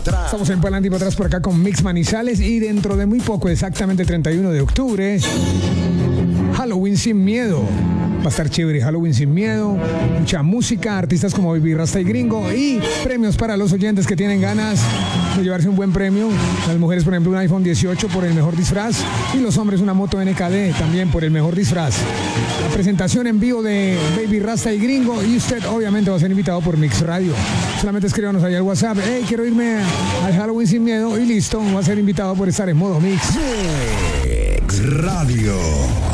Estamos en Palante y para atrás por acá con Mix Manizales y dentro de muy poco, exactamente el 31 de octubre, Halloween sin miedo. Va a estar chévere, Halloween sin miedo, mucha música, artistas como Baby Rasta y Gringo y premios para los oyentes que tienen ganas de llevarse un buen premio. Las mujeres, por ejemplo, un iPhone 18 por el mejor disfraz y los hombres una moto NKD también por el mejor disfraz. La presentación en vivo de Baby Rasta y Gringo y usted obviamente va a ser invitado por Mix Radio. Solamente escríbanos ahí al WhatsApp, hey, quiero irme al Halloween sin miedo y listo, va a ser invitado por estar en modo Mix. Mix Radio.